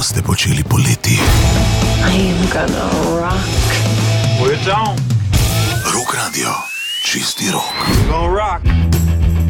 ste počeli poleti? I'm gonna rock. We're down. Rock Radio, čisti rok. We're gonna rock.